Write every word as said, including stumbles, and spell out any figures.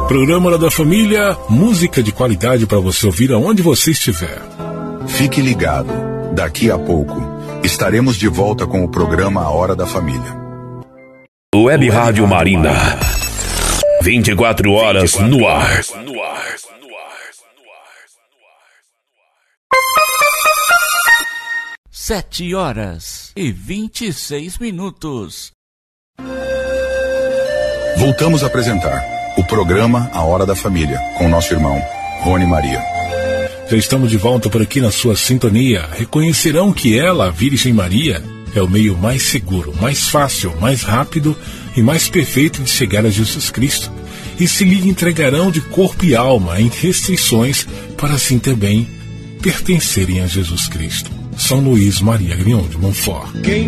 Programa Hora da Família, música de qualidade para você ouvir aonde você estiver. Fique ligado, daqui a pouco estaremos de volta com o programa A Hora da Família. Web Rádio Marina, vinte e quatro horas no ar. Sete horas e vinte e seis minutos. Voltamos a apresentar o programa A Hora da Família, com nosso irmão Rony Maria. Já estamos de volta por aqui na sua sintonia. Reconhecerão que ela, a Virgem Maria, é o meio mais seguro, mais fácil, mais rápido e mais perfeito de chegar a Jesus Cristo. E se lhe entregarão de corpo e alma em restrições para assim também pertencerem a Jesus Cristo. São Luís Maria Grignon de Montfort.